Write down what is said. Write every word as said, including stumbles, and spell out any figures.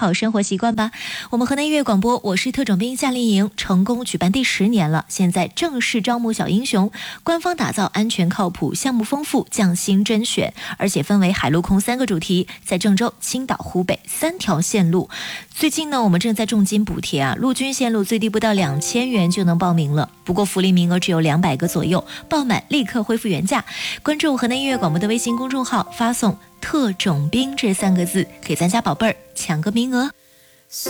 好生活习惯吧。我们河南音乐广播，我是特种兵夏令营，成功举办第十年了，现在正式招募小英雄，官方打造安全靠谱、项目丰富、匠心甄选，而且分为海陆空三个主题，在郑州、青岛、湖北三条线路。最近呢，我们正在重金补贴啊，陆军线路最低不到两千元就能报名了，不过福利名额只有两百个左右，报满立刻恢复原价。关注河南音乐广播的微信公众号，发送特种兵这三个字，给咱家宝贝儿抢个名额。